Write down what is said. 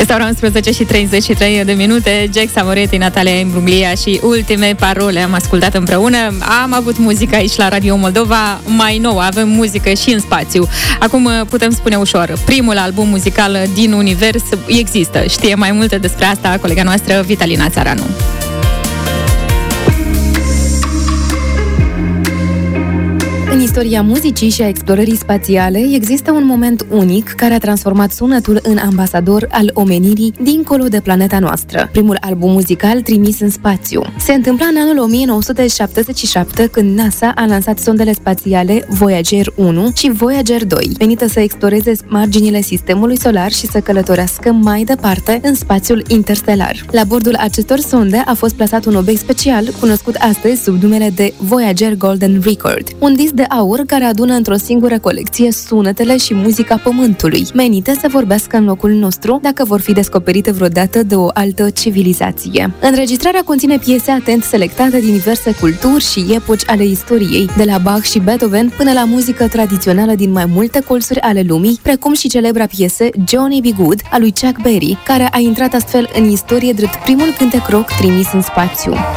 Este ora 11 și 33 de minute. Jack Samoretti, Natalia Imbruglia și Ultime Parole am ascultat împreună. Am avut muzică aici la Radio Moldova. Mai nou, avem muzică și în spațiu. Acum putem spune ușor, primul album muzical din univers există. Știe mai multe despre asta colega noastră Vitalina Țaranu. În istoria muzicii și a explorării spațiale există un moment unic care a transformat sunetul în ambasador al omenirii dincolo de planeta noastră. Primul album muzical trimis în spațiu. Se întâmpla în anul 1977 când NASA a lansat sondele spațiale Voyager 1 și Voyager 2, menită să exploreze marginile sistemului solar și să călătorească mai departe în spațiul interstelar. La bordul acestor sonde a fost plasat un obiect special, cunoscut astăzi sub numele de Voyager Golden Record, un disc de aur care adună într-o singură colecție sunetele și muzica Pământului, menite să vorbească în locul nostru dacă vor fi descoperite vreodată de o altă civilizație. Înregistrarea conține piese atent selectate din diverse culturi și epoci ale istoriei, de la Bach și Beethoven până la muzică tradițională din mai multe colțuri ale lumii, precum și celebra piese Johnny B. Good a lui Chuck Berry, care a intrat astfel în istorie drept primul cântec rock trimis în spațiu.